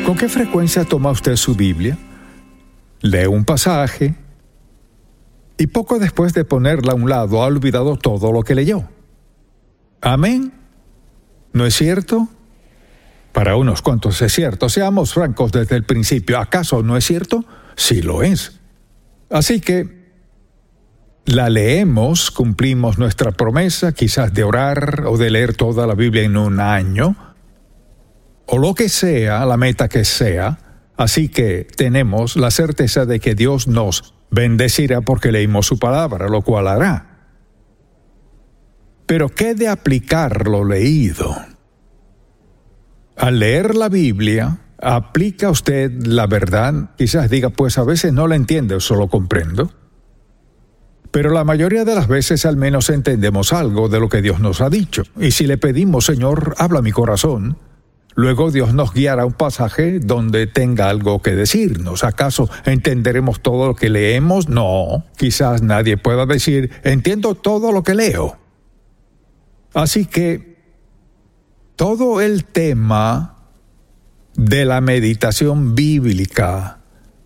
¿Con qué frecuencia toma usted su Biblia? Lee un pasaje y poco después de ponerla a un lado ha olvidado todo lo que leyó. ¿Amén? ¿No es cierto? Para unos cuantos es cierto. Seamos francos desde el principio. ¿Acaso no es cierto? Sí lo es. Así que la leemos, cumplimos nuestra promesa, quizás de orar o de leer toda la Biblia en un año, o lo que sea, la meta que sea. Así que tenemos la certeza de que Dios nos bendecirá porque leímos su palabra, lo cual hará. Pero ¿qué de aplicar lo leído? Al leer la Biblia, ¿aplica usted la verdad? Quizás diga, pues a veces no la entiendo, o solo comprendo. Pero la mayoría de las veces al menos entendemos algo de lo que Dios nos ha dicho. Y si le pedimos, Señor, habla mi corazón, luego Dios nos guiará a un pasaje donde tenga algo que decirnos. ¿Acaso entenderemos todo lo que leemos? No. Quizás nadie pueda decir, entiendo todo lo que leo. Así que todo el tema de la meditación bíblica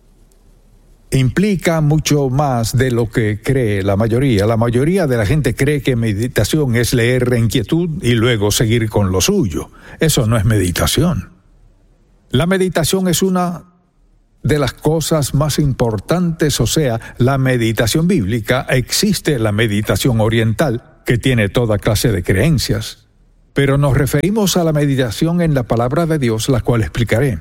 implica mucho más de lo que cree la mayoría. La mayoría de la gente cree que meditación es leer en quietud y luego seguir con lo suyo. Eso no es meditación. La meditación es una de las cosas más importantes, o sea, la meditación bíblica. Existe la meditación oriental, que tiene toda clase de creencias. Pero nos referimos a la meditación en la palabra de Dios, la cual explicaré.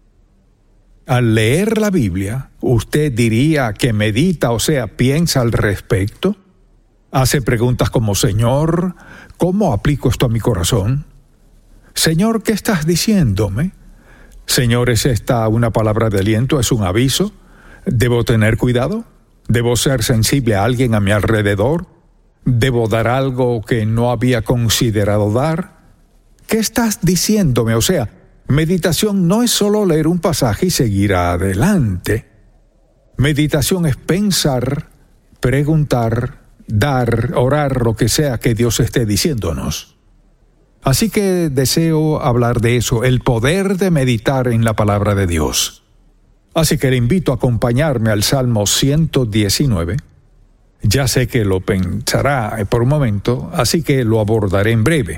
Al leer la Biblia, ¿usted diría que medita, o sea, piensa al respecto? ¿Hace preguntas como, Señor, ¿cómo aplico esto a mi corazón? Señor, ¿qué estás diciéndome? Señor, ¿es esta una palabra de aliento? ¿Es un aviso? ¿Debo tener cuidado? ¿Debo ser sensible a alguien a mi alrededor? ¿Debo dar algo que no había considerado dar? ¿Qué estás diciéndome? O sea, meditación no es solo leer un pasaje y seguir adelante. Meditación es pensar, preguntar, dar, orar, lo que sea que Dios esté diciéndonos. Así que deseo hablar de eso, el poder de meditar en la palabra de Dios. Así que le invito a acompañarme al Salmo 119. Ya sé que lo pensará por un momento, así que lo abordaré en breve.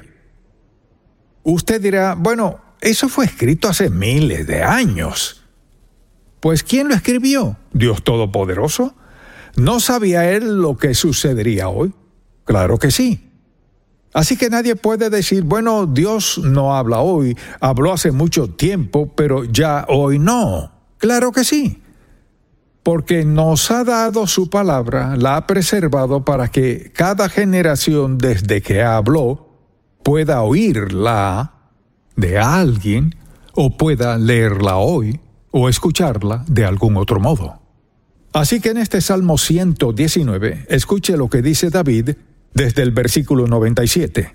Usted dirá, bueno, eso fue escrito hace miles de años. Pues ¿quién lo escribió? ¿Dios Todopoderoso? ¿No sabía él lo que sucedería hoy? Claro que sí. Así que nadie puede decir, bueno, Dios no habla hoy, habló hace mucho tiempo, pero ya hoy no. Claro que sí. Porque nos ha dado su palabra, la ha preservado para que cada generación desde que habló pueda oírla de alguien o pueda leerla hoy o escucharla de algún otro modo. Así que en este Salmo 119, escuche lo que dice David desde el versículo 97.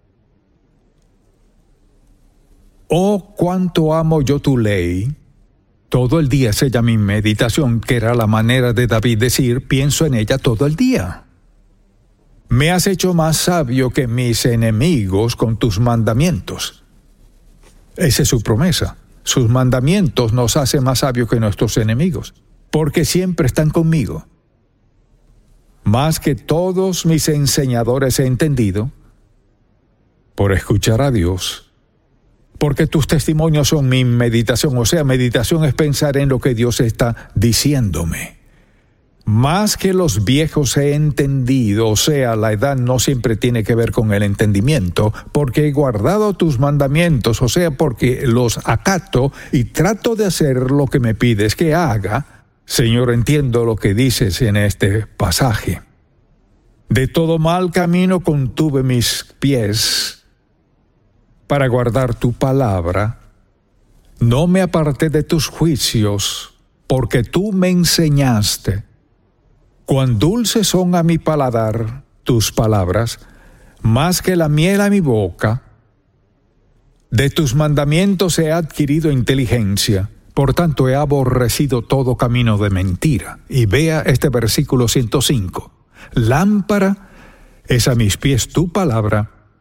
Oh, cuánto amo yo tu ley. Todo el día es ella mi meditación, que era la manera de David decir, pienso en ella todo el día. Me has hecho más sabio que mis enemigos con tus mandamientos. Esa es su promesa. Sus mandamientos nos hacen más sabios que nuestros enemigos, porque siempre están conmigo. Más que todos mis enseñadores he entendido, por escuchar a Dios, porque tus testimonios son mi meditación. O sea, meditación es pensar en lo que Dios está diciéndome. Más que los viejos he entendido, o sea, la edad no siempre tiene que ver con el entendimiento, porque he guardado tus mandamientos, o sea, porque los acato y trato de hacer lo que me pides que haga. Señor, entiendo lo que dices en este pasaje. De todo mal camino contuve mis pies para guardar tu palabra. No me aparté de tus juicios, porque tú me enseñaste. Cuán dulces son a mi paladar tus palabras, más que la miel a mi boca. De tus mandamientos he adquirido inteligencia, por tanto he aborrecido todo camino de mentira. Y vea este versículo 105. Lámpara es a mis pies tu palabra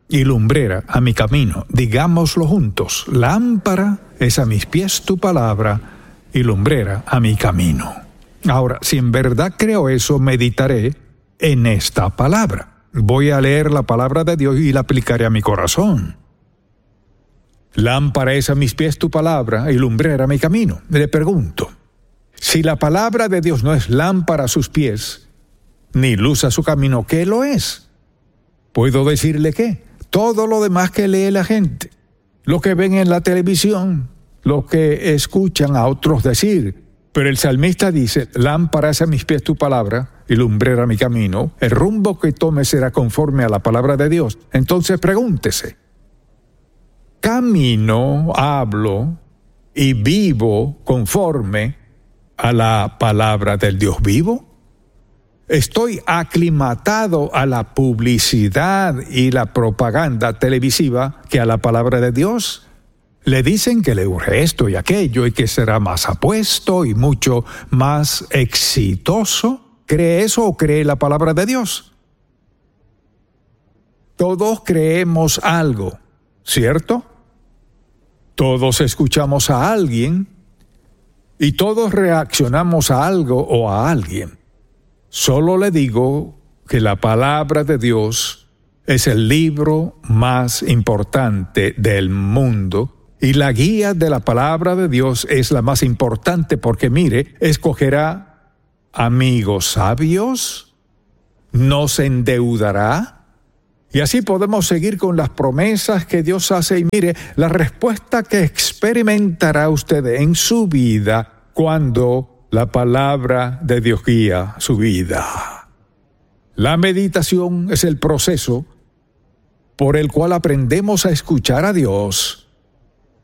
y lumbrera a mi camino. Digámoslo juntos: lámpara es a mis pies tu palabra y lumbrera a mi camino. Ahora, si en verdad creo eso, meditaré en esta palabra. Voy a leer la palabra de Dios y la aplicaré a mi corazón. Lámpara es a mis pies tu palabra y lumbrera a mi camino. Le pregunto, si la palabra de Dios no es lámpara a sus pies, ni luz a su camino, ¿qué lo es? ¿Puedo decirle qué? Todo lo demás que lee la gente, lo que ven en la televisión, lo que escuchan a otros decir. Pero el salmista dice: lámpara es a mis pies tu palabra y lumbrera mi camino. El rumbo que tome será conforme a la palabra de Dios. Entonces pregúntese: ¿camino, hablo y vivo conforme a la palabra del Dios vivo? ¿Estoy aclimatado a la publicidad y la propaganda televisiva que a la palabra de Dios? Le dicen que le urge esto y aquello y que será más apuesto y mucho más exitoso. ¿Cree eso o cree la palabra de Dios? Todos creemos algo, ¿cierto? Todos escuchamos a alguien y todos reaccionamos a algo o a alguien. Solo le digo que la palabra de Dios es el libro más importante del mundo. Y la guía de la palabra de Dios es la más importante porque, mire, escogerá amigos sabios, nos endeudará, y así podemos seguir con las promesas que Dios hace. Y mire, la respuesta que experimentará usted en su vida cuando la palabra de Dios guía su vida. La meditación es el proceso por el cual aprendemos a escuchar a Dios